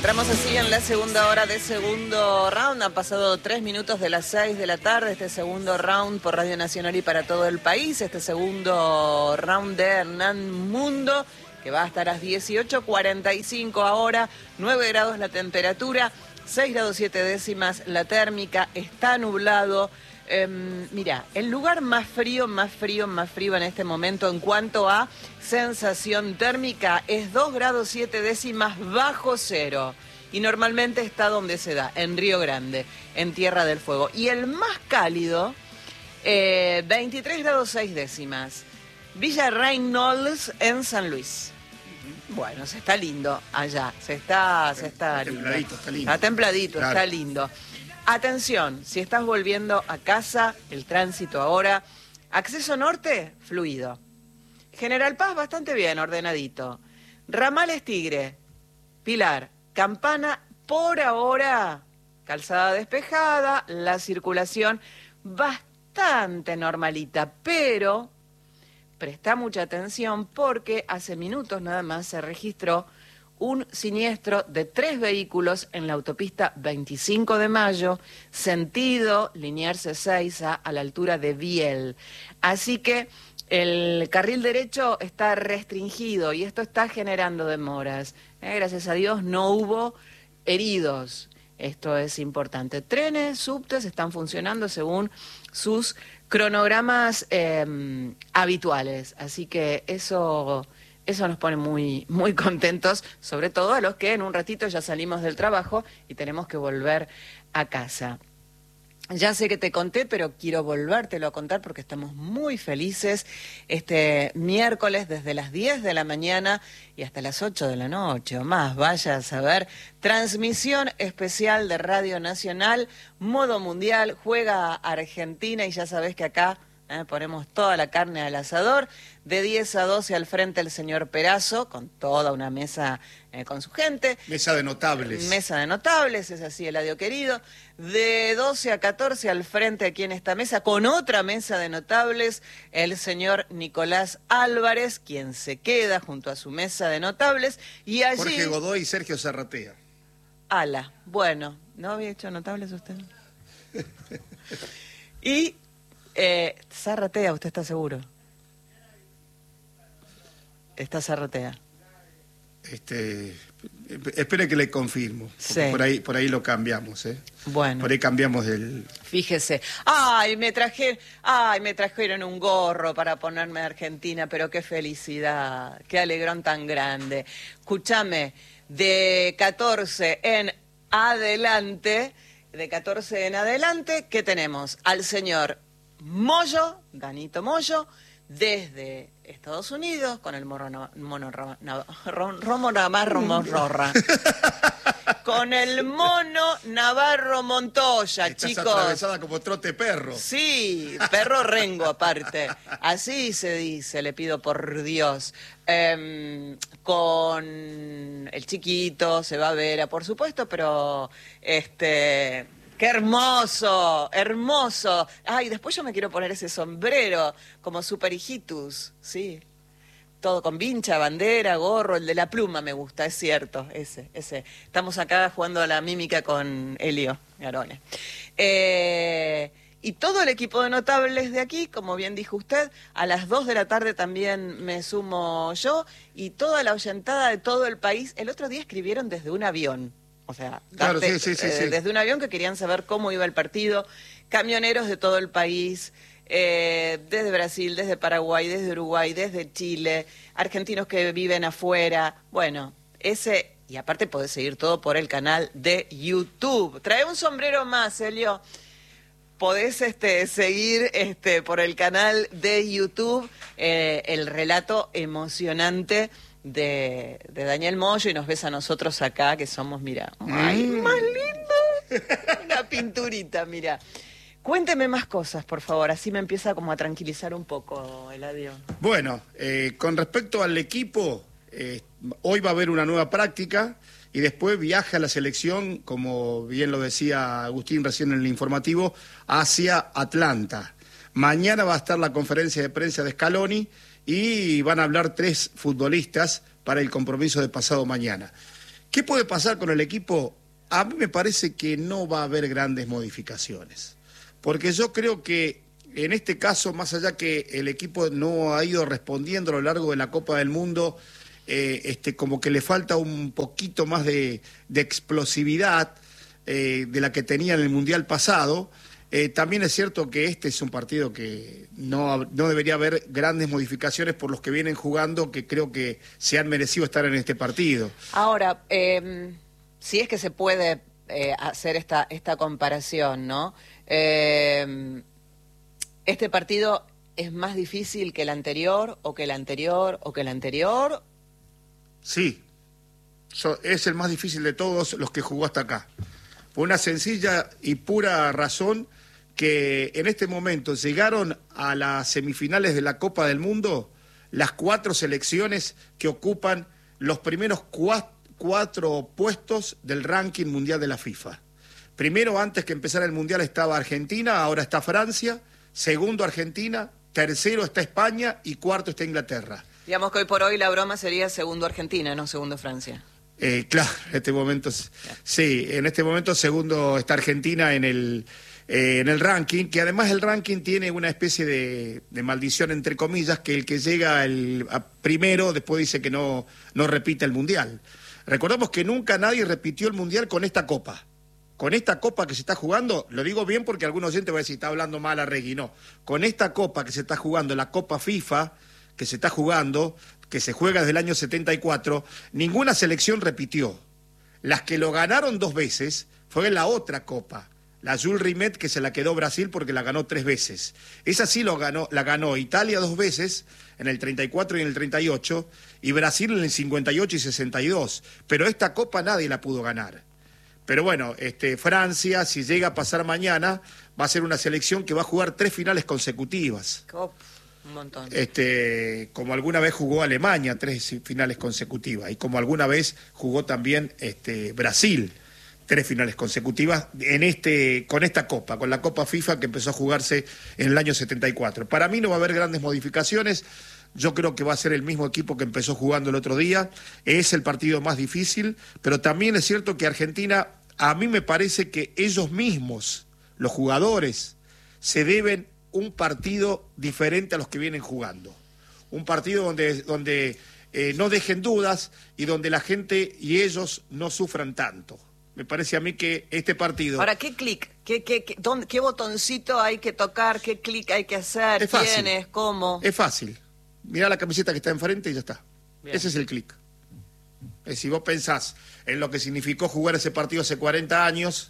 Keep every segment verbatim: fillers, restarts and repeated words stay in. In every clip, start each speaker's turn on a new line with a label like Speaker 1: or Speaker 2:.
Speaker 1: Entramos así en la segunda hora de segundo round. Han pasado tres minutos de las seis de la tarde. Este segundo round por Radio Nacional y para todo el país. Este segundo round de Hernán Mundo, que va hasta las dieciocho cuarenta y cinco ahora. nueve grados la temperatura, seis grados siete décimas la térmica. Está nublado. Eh, mira, el lugar más frío, más frío, más frío en este momento en cuanto a sensación térmica es dos grados siete décimas bajo cero. Y normalmente está donde se da, en Río Grande, en Tierra del Fuego. Y el más cálido, eh, veintitrés grados seis décimas. Villa Reynolds en San Luis. Bueno, se está lindo allá, se está, se está,
Speaker 2: está
Speaker 1: lindo.
Speaker 2: templadito, está lindo.
Speaker 1: Está templadito,
Speaker 2: Claro.
Speaker 1: está lindo. Atención, si estás volviendo a casa, el tránsito ahora, acceso norte, fluido. General Paz, bastante bien, ordenadito. Ramales Tigre, Pilar, Campana, por ahora, calzada despejada, la circulación bastante normalita, pero presta mucha atención porque hace minutos nada más se registró un siniestro de tres vehículos en la autopista veinticinco de mayo, sentido Liniers Ezeiza, a la altura de Biel. Así que el carril derecho está restringido y esto está generando demoras. Eh, gracias a Dios no hubo heridos. Esto es importante. Trenes, subtes están funcionando según sus cronogramas eh, habituales. Así que eso... Eso nos pone muy, muy contentos, sobre todo a los que en un ratito ya salimos del trabajo y tenemos que volver a casa. Ya sé que te conté, pero quiero volvértelo a contar porque estamos muy felices este miércoles desde las diez de la mañana y hasta las ocho de la noche o más. Vaya a saber, transmisión especial de Radio Nacional, modo mundial, juega Argentina y ya sabés que acá... Eh, ponemos toda la carne al asador, de diez a doce al frente el señor Perazo, con toda una mesa eh, con su gente.
Speaker 2: Mesa de notables.
Speaker 1: Mesa de notables, es así, Eladio querido. De doce a catorce al frente aquí en esta mesa, con otra mesa de notables, el señor Nicolás Álvarez, quien se queda junto a su mesa de notables. Y allí...
Speaker 2: Jorge Godoy y Sergio Zarratea.
Speaker 1: Ala, bueno, ¿no había hecho notables usted? Y... Eh, Zarratea, ¿usted está seguro? Está Zarratea.
Speaker 2: Este, espere que le confirmo.
Speaker 1: Sí.
Speaker 2: Por ahí, por ahí lo cambiamos, ¿eh?
Speaker 1: Bueno.
Speaker 2: Por ahí cambiamos del...
Speaker 1: Fíjese. Ay, me traje, ay, me trajeron un gorro para ponerme a Argentina, pero qué felicidad, qué alegrón tan grande. Escúchame, de catorce en adelante, de catorce en adelante, ¿qué tenemos? Al señor Moyo, Danito Moyo, desde Estados Unidos, con el morro no, mono ro, no, ro, romo navarro monrorra. Con el mono Navarro Montoya,
Speaker 2: Estás
Speaker 1: chicos.
Speaker 2: atravesada como trote perro.
Speaker 1: Sí, perro rengo aparte. Así se dice, le pido por Dios. Eh, con el chiquito, se va a ver, por supuesto, pero este... ¡Qué hermoso! ¡Hermoso! Ay, después yo me quiero poner ese sombrero como super hijitus, sí. Todo con vincha, bandera, gorro, el de la pluma me gusta, es cierto, ese, ese. Estamos acá jugando a la mímica con Elio Garone. Eh, y todo el equipo de notables de aquí, como bien dijo usted, a las dos de la tarde también me sumo yo, y toda la oyentada de todo el país. El otro día escribieron desde un avión. O sea,
Speaker 2: claro,
Speaker 1: darte,
Speaker 2: sí, sí, sí,
Speaker 1: eh,
Speaker 2: sí.
Speaker 1: desde un avión que querían saber cómo iba el partido, camioneros de todo el país, eh, desde Brasil, desde Paraguay, desde Uruguay, desde Chile, argentinos que viven afuera, bueno, ese, y aparte podés seguir todo por el canal de YouTube. Trae un sombrero más, Elio. Podés este, seguir este, por el canal de YouTube eh, el relato emocionante De, de Daniel Moyo y nos ves a nosotros acá que somos, mira, ¡ay,
Speaker 2: Mm.
Speaker 1: más lindo! Una pinturita, mira. Cuénteme más cosas, por favor, así me empieza como a tranquilizar un poco, Eladio.
Speaker 2: Bueno, eh, con respecto al equipo, eh, hoy va a haber una nueva práctica y después viaja la selección, como bien lo decía Agustín recién en el informativo, hacia Atlanta. Mañana va a estar la conferencia de prensa de Scaloni y van a hablar tres futbolistas para el compromiso de pasado mañana. ¿Qué puede pasar con el equipo? A mí me parece que no va a haber grandes modificaciones, porque yo creo que en este caso, más allá que el equipo no ha ido respondiendo a lo largo de la Copa del Mundo, eh, este, como que le falta un poquito más de, de explosividad eh, de la que tenía en el Mundial pasado. Eh, también es cierto que este es un partido que no, no debería haber grandes modificaciones por los que vienen jugando, que creo que se han merecido estar en este partido.
Speaker 1: Ahora, eh, si es que se puede eh, hacer esta, esta comparación, ¿no? Eh, ¿Este partido es más difícil que el anterior, o que el anterior, o que el anterior?
Speaker 2: Sí, so, es el más difícil de todos los que jugó hasta acá. Por una sencilla y pura razón que en este momento llegaron a las semifinales de la Copa del Mundo las cuatro selecciones que ocupan los primeros cuatro, cuatro puestos del ranking mundial de la FIFA. Primero, antes que empezara el Mundial, estaba Argentina, ahora está Francia. Segundo, Argentina. Tercero está España y cuarto está Inglaterra.
Speaker 1: Digamos que hoy por hoy la broma sería segundo Argentina, no segundo Francia.
Speaker 2: Eh, claro, en este momento, sí, en este momento segundo está Argentina en el, eh, en el ranking, que además el ranking tiene una especie de, de maldición, entre comillas, que el que llega el, a primero después dice que no, no repite el Mundial. Recordemos que nunca nadie repitió el Mundial con esta Copa. Con esta Copa que se está jugando, lo digo bien porque algunos oyentes van a decir, está hablando mal Arregui, no. Con esta Copa que se está jugando, la Copa FIFA, que se está jugando, que se juega desde el año setenta y cuatro, ninguna selección repitió. Las que lo ganaron dos veces fue en la otra Copa, la Jules Rimet, que se la quedó Brasil porque la ganó tres veces. Esa sí lo ganó, la ganó Italia dos veces, en el treinta y cuatro y en el treinta y ocho, y Brasil en el cincuenta y ocho y sesenta y dos. Pero esta Copa nadie la pudo ganar. Pero bueno, este, Francia, si llega a pasar mañana, va a ser una selección que va a jugar tres finales consecutivas.
Speaker 1: Oh, un montón.
Speaker 2: Este, como alguna vez jugó Alemania, tres finales consecutivas. Y como alguna vez jugó también este, Brasil, tres finales consecutivas en este, con esta Copa, con la Copa FIFA que empezó a jugarse en el año setenta y cuatro. Para mí no va a haber grandes modificaciones. Yo creo que va a ser el mismo equipo que empezó jugando el otro día. Es el partido más difícil, pero también es cierto que Argentina, a mí me parece que ellos mismos, los jugadores, se deben un partido diferente a los que vienen jugando. Un partido donde, donde eh, no dejen dudas y donde la gente y ellos no sufran tanto. Me parece a mí que este partido...
Speaker 1: Ahora, ¿qué clic? ¿Qué, qué, qué, dónde, ¿Qué botoncito hay que tocar? ¿Qué clic hay que hacer?
Speaker 2: Es fácil.
Speaker 1: ¿Quién es? ¿Cómo?
Speaker 2: Es fácil. Mirá la camiseta que está enfrente y ya está. Bien. Ese es el clic. Eh, si vos pensás en lo que significó jugar ese partido hace cuarenta años,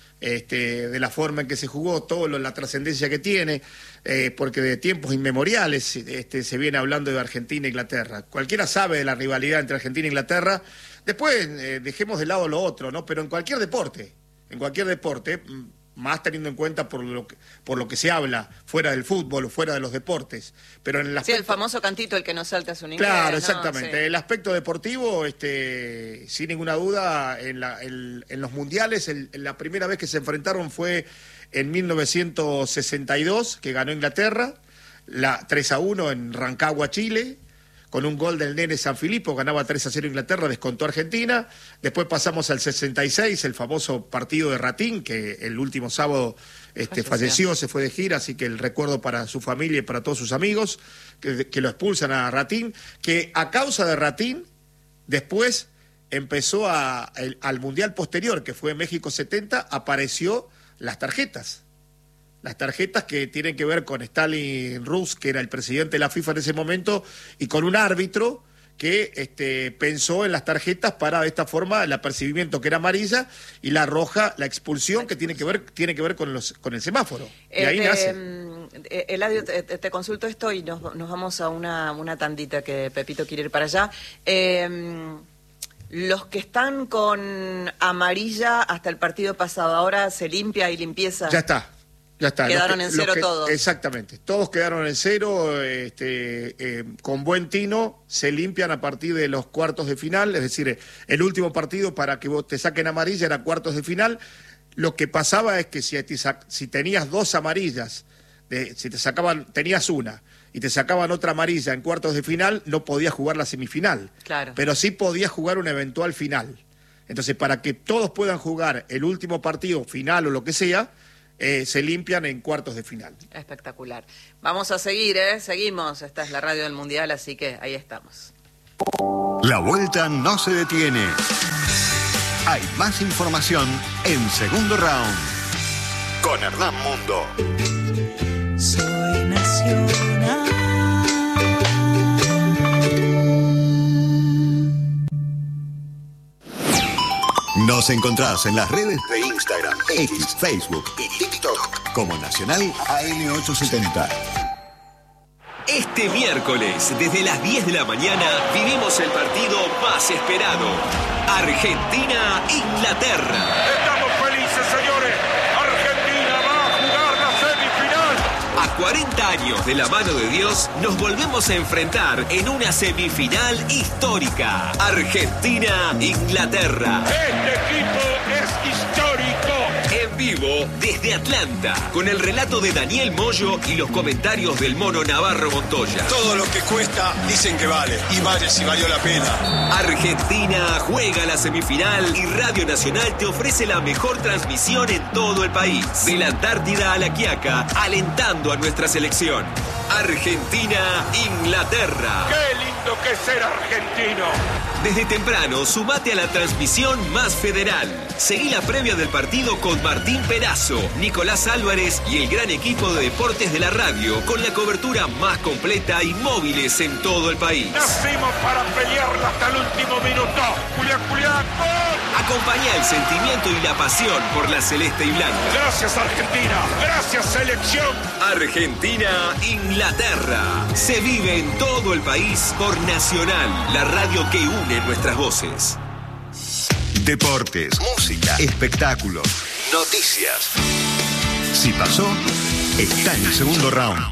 Speaker 2: este, de la forma en que se jugó, todo lo, la trascendencia que tiene, eh, porque de tiempos inmemoriales este, se viene hablando de Argentina e Inglaterra. Cualquiera sabe de la rivalidad entre Argentina e Inglaterra. Después eh, dejemos de lado lo otro, ¿no? Pero en cualquier deporte, en cualquier deporte, más teniendo en cuenta por lo que, por lo que se habla fuera del fútbol o fuera de los deportes, pero en el aspecto...
Speaker 1: Sí, el famoso cantito, el que no salta es un inglés.
Speaker 2: Claro,
Speaker 1: ¿no?
Speaker 2: exactamente.
Speaker 1: Sí.
Speaker 2: El aspecto deportivo, este, sin ninguna duda, en, la, el, en los mundiales, el, la primera vez que se enfrentaron fue en mil novecientos sesenta y dos, que ganó Inglaterra, la tres a uno en Rancagua, Chile, con un gol del Nene Sanfilippo, ganaba tres a cero Inglaterra, descontó Argentina. Después pasamos al sesenta y seis, el famoso partido de Ratín, que el último sábado este, falleció, se fue de gira, así que el recuerdo para su familia y para todos sus amigos, que, que lo expulsan a Ratín, que a causa de Ratín, después empezó a, el, al Mundial posterior, que fue en México setenta, apareció las tarjetas. Las tarjetas que tienen que ver con Stalin Rus, que era el presidente de la FIFA en ese momento, y con un árbitro que este, pensó en las tarjetas para de esta forma el apercibimiento que era amarilla y la roja, la expulsión, que tiene que ver, tiene que ver con los con el semáforo.
Speaker 1: Eh,
Speaker 2: y ahí
Speaker 1: eh,
Speaker 2: nace.
Speaker 1: Eh, Eladio, te, te consulto esto y nos, nos vamos a una, una tandita que Pepito quiere ir para allá. Eh, los que están con amarilla hasta el partido pasado, ahora se limpia y limpieza.
Speaker 2: Ya está. Ya está.
Speaker 1: Quedaron
Speaker 2: que,
Speaker 1: en cero
Speaker 2: que,
Speaker 1: todos.
Speaker 2: Exactamente. Todos quedaron en cero, este, eh, con buen tino, se limpian a partir de los cuartos de final, es decir, el último partido para que vos te saquen amarilla era cuartos de final. Lo que pasaba es que si, te, si tenías dos amarillas, de, si te sacaban, tenías una, y te sacaban otra amarilla en cuartos de final, no podías jugar la semifinal.
Speaker 1: Claro.
Speaker 2: Pero sí podías jugar una eventual final. Entonces, para que todos puedan jugar el último partido, final o lo que sea, eh, se limpian en cuartos de final.
Speaker 1: Espectacular. Vamos a seguir, ¿eh? Seguimos. Esta es la radio del Mundial, así que ahí estamos.
Speaker 3: La vuelta no se detiene. Hay más información en Segundo Round con Hernán Mundo.
Speaker 4: Soy nacional.
Speaker 3: Nos encontrás en las redes de Instagram, X, Facebook y TikTok como Nacional A M ochocientos setenta.
Speaker 5: Este miércoles, desde las diez de la mañana, vivimos el partido más esperado. Argentina-Inglaterra.
Speaker 6: Estamos felices, señores. Argentina va a jugar la semifinal.
Speaker 5: A cuarenta años de la mano de Dios, nos volvemos a enfrentar en una semifinal histórica. Argentina-Inglaterra.
Speaker 6: Este equipo es histórico.
Speaker 5: En vivo desde Atlanta, con el relato de Daniel Moyo y los comentarios del Mono Navarro Montoya.
Speaker 7: Todo lo que cuesta dicen que vale, y vale si valió la pena.
Speaker 5: Argentina juega la semifinal y Radio Nacional te ofrece la mejor transmisión en todo el país. De la Antártida a la Quiaca, alentando a nuestra selección. Argentina-Inglaterra.
Speaker 6: ¡Qué lindo que es ser argentino!
Speaker 5: Desde temprano, sumate a la transmisión más federal. Seguí la previa del partido con Martín Perazo, Nicolás Álvarez y el gran equipo de deportes de la radio, con la cobertura más completa y móviles en todo el país.
Speaker 6: Nacimos para pelearla hasta el último minuto. Julián, Julián, ¡gol!
Speaker 5: Acompañá el sentimiento y la pasión por la celeste y blanca.
Speaker 6: Gracias, Argentina. Gracias, selección.
Speaker 5: Argentina-Inglaterra. Se vive en todo el país por Nacional, la radio que une nuestras voces.
Speaker 3: Deportes, música, espectáculos, noticias. Si pasó, está en el Segundo Round.